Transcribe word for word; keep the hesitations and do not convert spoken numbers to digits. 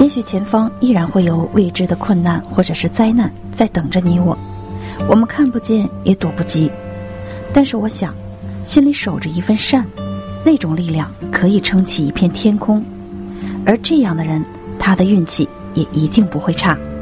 也许前方依然会有未知的困难或者是灾难在等着你我，我们看不见也躲不及。但是我想，心里守着一份善，那种力量可以撑起一片天空，而这样的人，他的运气也一定不会差。